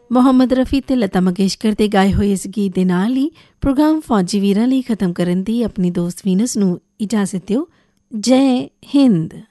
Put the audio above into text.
ਮੁਹੰਮਦ ਰਫੀ ਤੇ ਲਤਾ ਮੰਗੇਸ਼ਕਰ ਦੇ ਗਾਏ ਹੋਏ ਇਸ ਗੀਤ ਦੇ ਨਾਲ ਹੀ ਪ੍ਰੋਗਰਾਮ ਫੌਜੀ ਵੀਰਾਂ ਲਈ ਖਤਮ ਕਰਨ ਦੀ ਆਪਣੀ ਦੋਸਤ ਵੀਨਸ ਨੂੰ ਇਜਾਜ਼ਤ ਦਿਓ। ਜੈ ਹਿੰਦ।